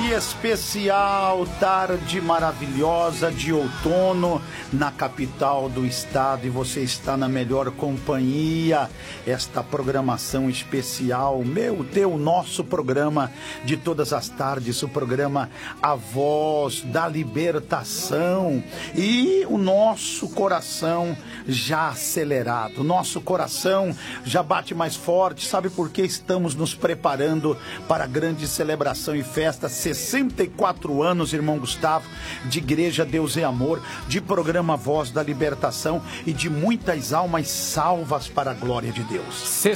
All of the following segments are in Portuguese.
Tarde especial, tarde maravilhosa de outono na capital do estado, e você está na melhor companhia. Esta programação especial, nosso programa de todas as tardes, o programa A Voz da Libertação, e o nosso coração já acelerado, nosso coração já bate mais forte. Sabe por que estamos nos preparando para a grande celebração e festa? 64 anos, irmão Gustavo, de Igreja Deus é Amor, de programa Voz da Libertação e de muitas almas salvas para a glória de Deus.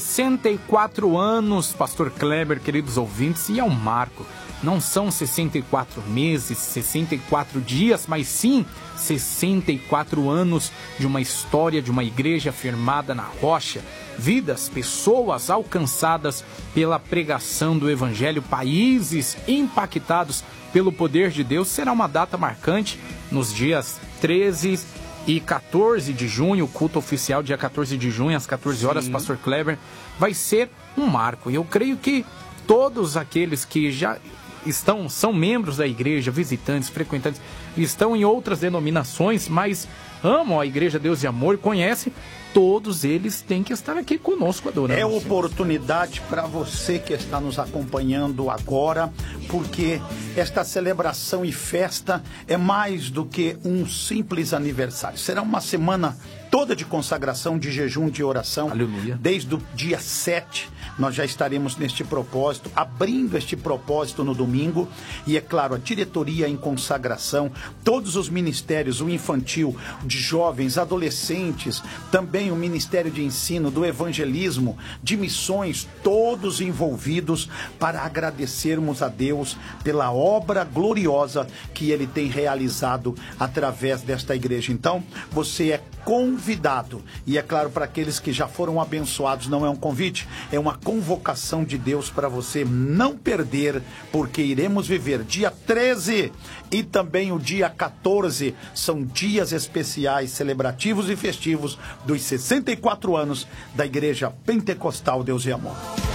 64 anos, pastor Kleber, queridos ouvintes, e é um marco. Não são 64 meses, 64 dias, mas sim 64 anos de uma história de uma igreja firmada na rocha. Vidas, pessoas alcançadas pela pregação do Evangelho, países impactados pelo poder de Deus. Será uma data marcante nos dias 13 e 14 de junho, o culto oficial dia 14 de junho, às 14 horas, pastor Kleber, vai ser um marco. E eu creio que todos aqueles que já são membros da igreja, visitantes, frequentantes, estão em outras denominações, mas amam a Igreja Deus e Amor, conhecem, todos eles têm que estar aqui conosco adorando. É oportunidade para você que está nos acompanhando agora, porque esta celebração e festa é mais do que um simples aniversário. Será uma semana toda de consagração, de jejum, de oração. Aleluia. Desde o dia 7, nós já estaremos neste propósito, abrindo este propósito no domingo. E é claro, a diretoria em consagração, todos os ministérios, o infantil, de jovens, adolescentes, também o Ministério de Ensino, do Evangelismo, de missões, todos envolvidos para agradecermos a Deus pela obra gloriosa que Ele tem realizado através desta igreja. Então, você é convidado, e é claro, para aqueles que já foram abençoados, não é um convite, é uma convocação de Deus para você não perder, porque iremos viver dia 13 e também o dia 14, são dias especiais, celebrativos e festivos dos 64 anos da Igreja Pentecostal Deus e Amor.